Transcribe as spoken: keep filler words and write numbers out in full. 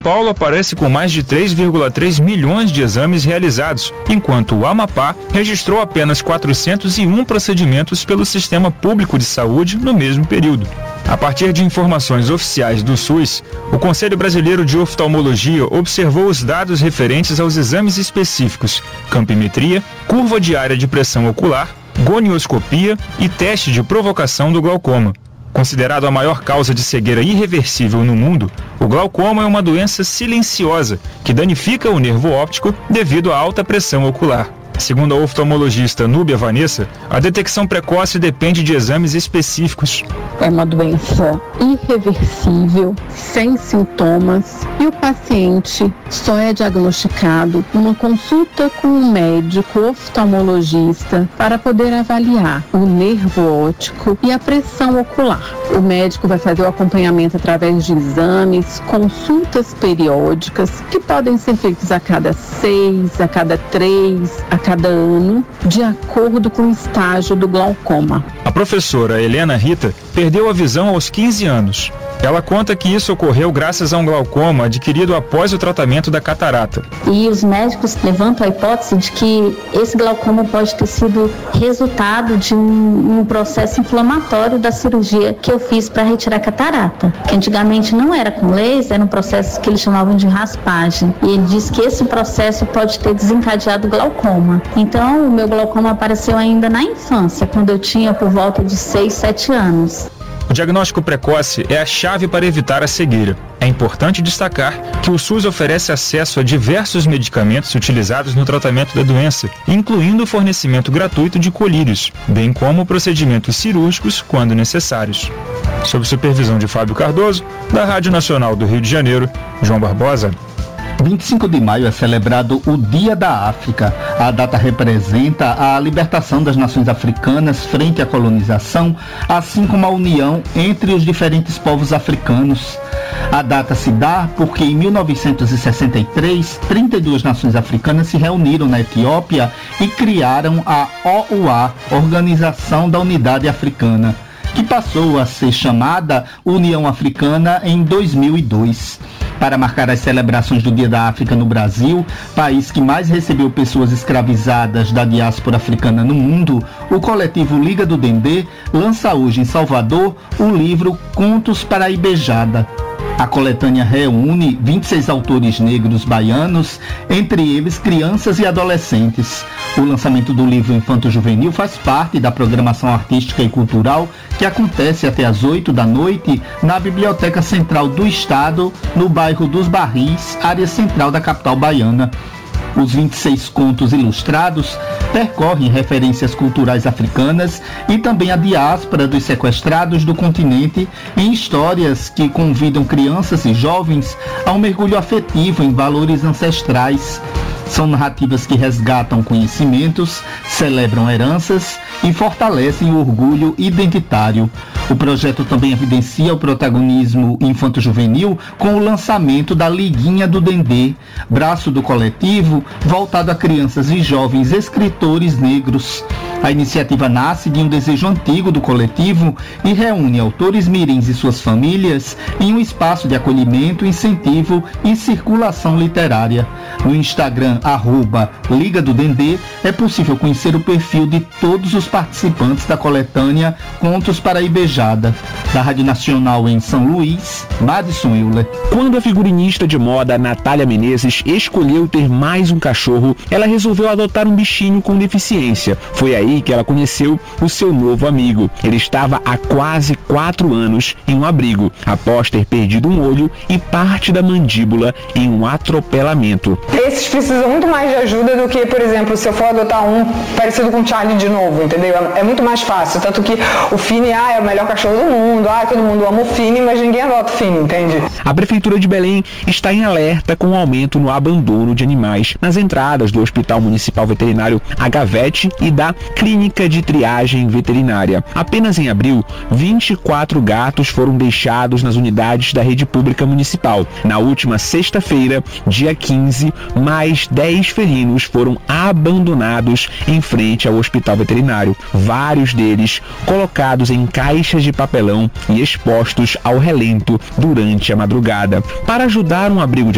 Paulo aparece com mais de três vírgula três milhões de exames realizados, enquanto o Amapá registrou apenas quatrocentos e um procedimentos pelo Sistema Público de Saúde no mesmo período. A partir de informações oficiais do SUS, o Conselho Brasileiro de Oftalmologia observou os dados referentes aos exames específicos, campimetria, curva diária de pressão ocular, gonioscopia e teste de provocação do glaucoma. Considerado a maior causa de cegueira irreversível no mundo, o glaucoma é uma doença silenciosa que danifica o nervo óptico devido à alta pressão ocular. Segundo a oftalmologista Núbia Vanessa, a detecção precoce depende de exames específicos. É uma doença irreversível, sem sintomas, e o paciente só é diagnosticado numa consulta com um médico oftalmologista para poder avaliar o nervo óptico e a pressão ocular. O médico vai fazer o acompanhamento através de exames, consultas periódicas, que podem ser feitos a cada seis, a cada três, a cada ano, de acordo com o estágio do glaucoma. A professora Helena Rita perdeu a visão aos quinze anos. Ela conta que isso ocorreu graças a um glaucoma adquirido após o tratamento da catarata. E os médicos levantam a hipótese de que esse glaucoma pode ter sido resultado de um, um processo inflamatório da cirurgia que eu fiz para retirar a catarata, que antigamente não era com laser, era um processo que eles chamavam de raspagem. E ele diz que esse processo pode ter desencadeado glaucoma. Então, o meu glaucoma apareceu ainda na infância, quando eu tinha por volta de seis, sete anos. O diagnóstico precoce é a chave para evitar a cegueira. É importante destacar que o SUS oferece acesso a diversos medicamentos utilizados no tratamento da doença, incluindo o fornecimento gratuito de colírios, bem como procedimentos cirúrgicos quando necessários. Sob supervisão de Fábio Cardoso, da Rádio Nacional do Rio de Janeiro, João Barbosa. vinte e cinco de maio é celebrado o Dia da África. A data representa a libertação das nações africanas frente à colonização, assim como a união entre os diferentes povos africanos. A data se dá porque em mil novecentos e sessenta e três, trinta e duas nações africanas se reuniram na Etiópia e criaram a O U A, Organização da Unidade Africana, que passou a ser chamada União Africana em dois mil e dois. Para marcar as celebrações do Dia da África no Brasil, país que mais recebeu pessoas escravizadas da diáspora africana no mundo, o coletivo Liga do Dendê lança hoje em Salvador o livro Contos para a Ibejada. A coletânea reúne vinte e seis autores negros baianos, entre eles crianças e adolescentes. O lançamento do livro Infanto Juvenil faz parte da programação artística e cultural que acontece até às oito da noite na Biblioteca Central do Estado, no bairro dos Barris, área central da capital baiana. Os vinte e seis contos ilustrados percorrem referências culturais africanas e também a diáspora dos sequestrados do continente em histórias que convidam crianças e jovens a um mergulho afetivo em valores ancestrais. São narrativas que resgatam conhecimentos, celebram heranças e fortalecem o orgulho identitário. O projeto também evidencia o protagonismo infanto-juvenil com o lançamento da Liguinha do Dendê, braço do coletivo voltado a crianças e jovens escritores negros. A iniciativa nasce de um desejo antigo do coletivo e reúne autores mirins e suas famílias em um espaço de acolhimento, incentivo e circulação literária. No Instagram, arroba Liga do Dendê, é possível conhecer o perfil de todos os participantes da coletânea Contos para a Ibejada. Da Rádio Nacional em São Luís, Madison Euler. Quando a figurinista de moda Natália Menezes escolheu ter mais um cachorro, ela resolveu adotar um bichinho com deficiência. Foi aí que ela conheceu o seu novo amigo. Ele estava há quase quatro anos em um abrigo, após ter perdido um olho e parte da mandíbula em um atropelamento. Esses precisam muito mais de ajuda do que, por exemplo, se eu for adotar um parecido com o Charlie de novo, entendeu? É muito mais fácil, tanto que o Fini, ah, é o melhor cachorro do mundo, ah, todo mundo ama o Fini, mas ninguém adota o Fini, entende? A Prefeitura de Belém está em alerta com o aumento no abandono de animais nas entradas do Hospital Municipal Veterinário Agavete e da Clínica de Triagem Veterinária. Apenas em abril, vinte e quatro gatos foram deixados nas unidades da rede pública municipal. Na última sexta-feira, dia quinze, mais dez felinos foram abandonados em frente ao hospital veterinário. Vários deles colocados em caixas de papelão e expostos ao relento durante a madrugada. Para ajudar um abrigo de